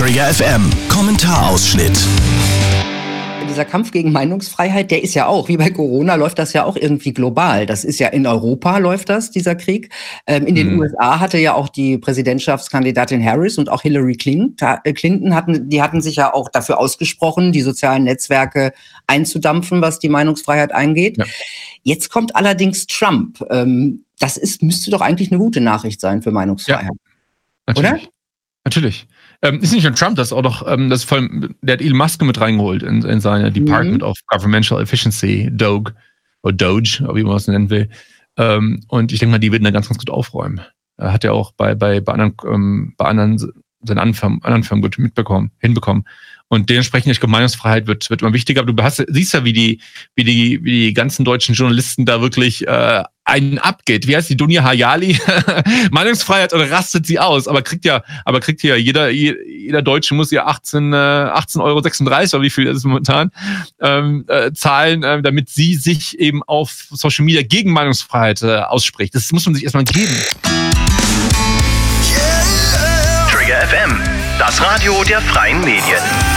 Trigger FM Kommentarausschnitt. Dieser Kampf gegen Meinungsfreiheit, der ist ja auch, wie bei Corona, läuft das ja auch irgendwie global. Das ist ja in Europa läuft das, dieser Krieg. In den USA hatte ja auch die Präsidentschaftskandidatin Harris und auch Hillary Clinton hatten sich ja auch dafür ausgesprochen, die sozialen Netzwerke einzudampfen, was die Meinungsfreiheit angeht. Ja. Jetzt kommt allerdings Trump. Das müsste doch eigentlich eine gute Nachricht sein für Meinungsfreiheit. Ja, natürlich. Oder? Natürlich. Ist nicht nur Trump, das ist auch doch, der hat Elon Musk mit reingeholt in seine Department of Governmental Efficiency, DOGE, wie man es nennen will. Und ich denke mal, die werden da ganz, ganz gut aufräumen. Hat er auch bei anderen seinen anderen Firmen gut hinbekommen. Und dementsprechend, ich glaube, Meinungsfreiheit wird immer wichtiger. Aber du siehst ja, wie die ganzen deutschen Journalisten da wirklich einen abgeht. Wie heißt die? Dunja Hayali? Meinungsfreiheit oder rastet sie aus? Aber kriegt ja jeder Deutsche muss ja 18,36 € oder wie viel ist es momentan zahlen, damit sie sich eben auf Social Media gegen Meinungsfreiheit ausspricht. Das muss man sich erstmal geben. Trigger FM, das Radio der freien Medien.